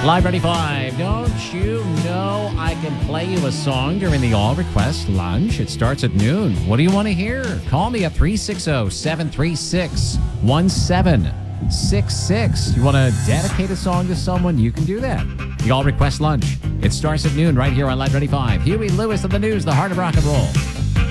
Live Ready 5. Don't you know I can play you a song during the All Request Lunch? It starts at noon. What do you want to hear? Call me at 360-736-1766. You want to dedicate a song to someone? You can do that. The All Request Lunch. It starts at noon right here on Live Ready 5. Huey Lewis of the News, the heart of rock and roll.